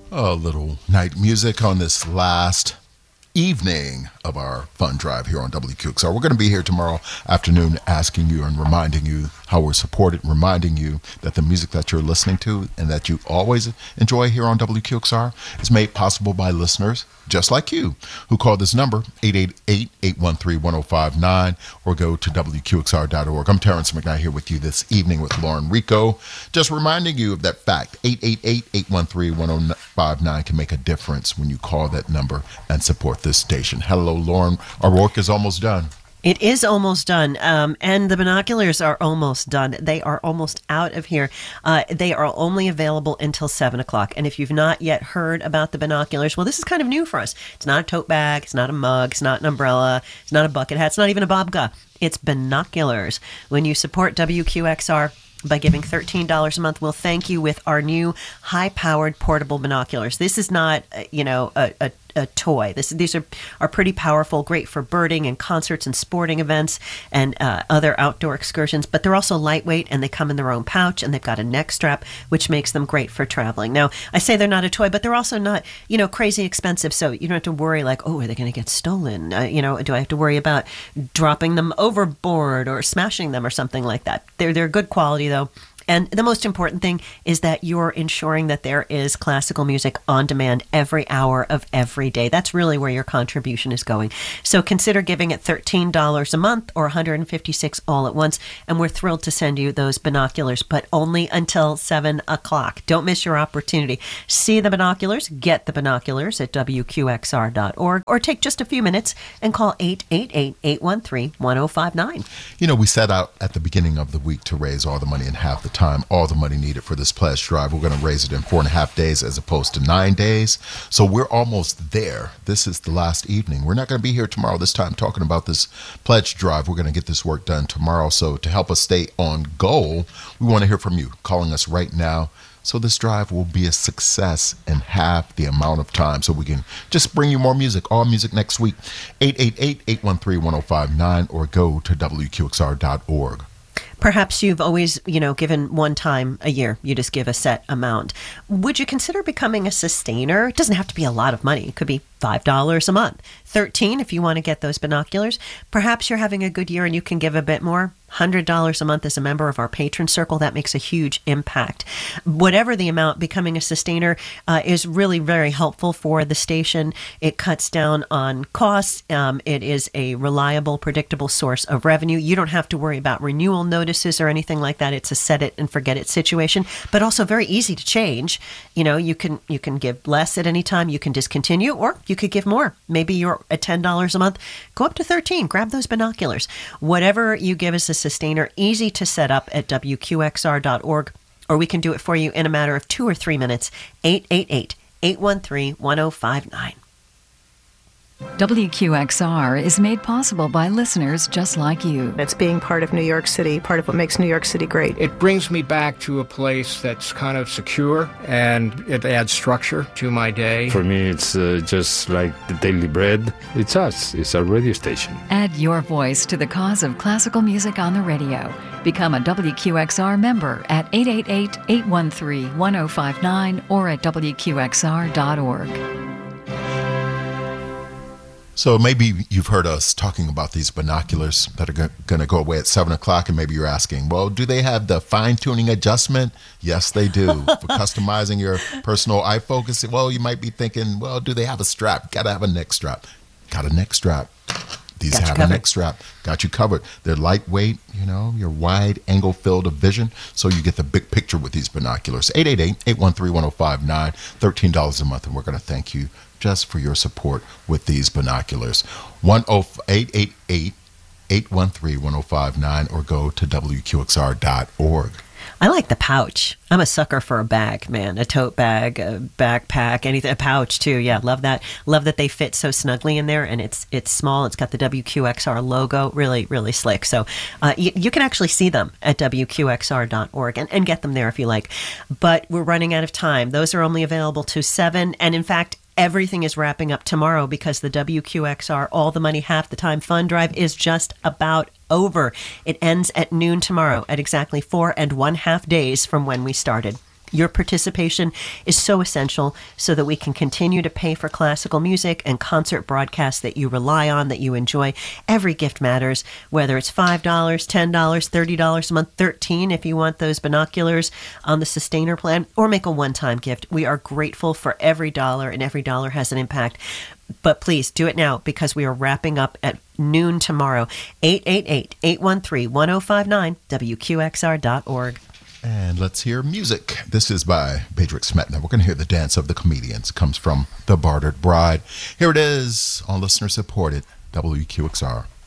A little night music on this last evening of our fun drive here on WQXR. We're going to be here tomorrow afternoon asking you and reminding you how we're supported, reminding you that the music that you're listening to and that you always enjoy here on WQXR is made possible by listeners just like you who call this number 888-813-1059 or go to WQXR.org. I'm Terrence McKnight here with you this evening with Lauren Rico. Just reminding you of that fact, 888-813-1059 can make a difference when you call that number and support this station. Hello, Lauren. Our work is almost done. It is almost done, and the binoculars are almost done. They are almost out of here. They are only available until 7 o'clock. And if you've not yet heard about the binoculars, well, this is kind of new for us. It's not a tote bag. It's not a mug. It's not an umbrella. It's not a bucket hat. It's not even a babka. It's binoculars. When you support WQXR by giving $13 a month, we'll thank you with our new high-powered portable binoculars. This is not, a toy. These are pretty powerful, great for birding and concerts and sporting events and other outdoor excursions, but they're also lightweight and they come in their own pouch and they've got a neck strap, which makes them great for traveling. Now, I say they're not a toy, but they're also not, crazy expensive, so you don't have to worry like, oh, are they going to get stolen? Do I have to worry about dropping them overboard or smashing them or something like that? They're good quality, though. And the most important thing is that you're ensuring that there is classical music on demand every hour of every day. That's really where your contribution is going. So consider giving at $13 a month or $156 all at once. And we're thrilled to send you those binoculars, but only until 7 o'clock. Don't miss your opportunity. See the binoculars, get the binoculars at WQXR.org, or take just a few minutes and call 888-813-1059. We set out at the beginning of the week to raise all the money in half the time, all the money needed for this pledge drive. We're going to raise it in 4.5 days as opposed to 9 days. So we're almost there. This is the last evening. We're not going to be here tomorrow this time talking about this pledge drive. We're going to get this work done tomorrow. So to help us stay on goal, we want to hear from you, calling us right now. So this drive will be a success in half the amount of time. So we can just bring you more music, all music next week. 888-813-1059 or go to WQXR.org. Perhaps you've always, given one time a year. You just give a set amount. Would you consider becoming a sustainer? It doesn't have to be a lot of money. It could be $5 a month, $13 if you want to get those binoculars. Perhaps you're having a good year and you can give a bit more. $100 a month as a member of our patron circle. That makes a huge impact. Whatever the amount, becoming a sustainer is really very helpful for the station. It cuts down on costs. It is a reliable, predictable source of revenue. You don't have to worry about renewal notices or anything like that. It's a set it and forget it situation, but also very easy to change. You can give less at any time. You can discontinue, or you could give more. Maybe you're at $10 a month. Go up to $13. Grab those binoculars. Whatever you give as a sustainer, easy to set up at WQXR.org, or we can do it for you in a matter of 2 or 3 minutes. 888-813-1059. WQXR is made possible by listeners just like you. It's being part of New York City, part of what makes New York City great. It brings me back to a place that's kind of secure, and it adds structure to my day. For me, it's just like the daily bread. It's us. It's our radio station. Add your voice to the cause of classical music on the radio. Become a WQXR member at 888-813-1059 or at WQXR.org. So maybe you've heard us talking about these binoculars that are going to go away at 7 o'clock, and maybe you're asking, well, do they have the fine-tuning adjustment? Yes, they do. For customizing your personal eye focus, well, you might be thinking, well, do they have a strap? Got to have a neck strap. Got a neck strap. These have a neck strap. Got you covered. They're lightweight, your wide angle field of vision, so you get the big picture with these binoculars. 888-813-1059, $13 a month, and we're going to thank you just for your support with these binoculars. 888-813-1059 or go to WQXR.org. I like the pouch. I'm a sucker for a bag, man. A tote bag, a backpack, anything. A pouch too. Yeah, love that. Love that they fit so snugly in there, and it's small. It's got the WQXR logo. Really, really slick. So you can actually see them at WQXR.org and get them there if you like. But we're running out of time. Those are only available to 7, and in fact, everything is wrapping up tomorrow because the WQXR All the Money Half the Time Fund Drive is just about over. It ends at noon tomorrow at exactly 4 1/2 days from when we started. Your participation is so essential so that we can continue to pay for classical music and concert broadcasts that you rely on, that you enjoy. Every gift matters, whether it's $5, $10, $30 a month, $13 if you want those binoculars on the Sustainer plan, or make a one-time gift. We are grateful for every dollar, and every dollar has an impact. But please do it now, because we are wrapping up at noon tomorrow. 888-813-1059, WQXR.org. And let's hear music. This is by Bedřich Smetana. We're going to hear The Dance of the Comedians. It comes from The Bartered Bride. Here it is on listener-supported WQXR.